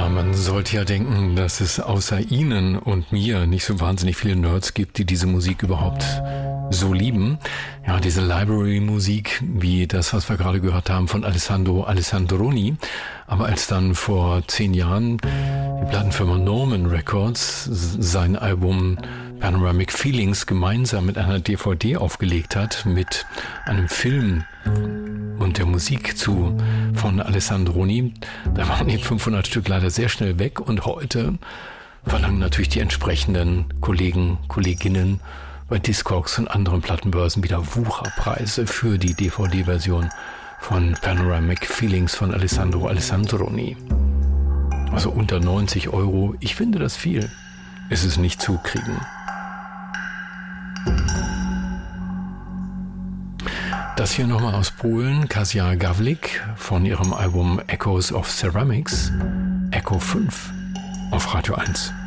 man sollte ja denken, dass es außer Ihnen und mir nicht so wahnsinnig viele Nerds gibt, die diese Musik überhaupt so lieben. Ja, diese Library-Musik, wie das, was wir gerade gehört haben von Alessandro Alessandroni. Aber als dann vor 10 Jahren die Plattenfirma Norman Records sein Album Panoramic Feelings gemeinsam mit einer DVD aufgelegt hat, mit einem Film und der Musik von Alessandroni, da waren die 500 Stück leider sehr schnell weg und heute verlangen natürlich die entsprechenden Kolleginnen bei Discogs und anderen Plattenbörsen wieder Wucherpreise für die DVD-Version von Panoramic Feelings von Alessandro Alessandroni. Also unter 90 €, ich finde das viel, ist es nicht zu kriegen. Das hier nochmal aus Polen, Kasia Gawlik von ihrem Album Echoes of Ceramics, Echo 5 auf Radio 1.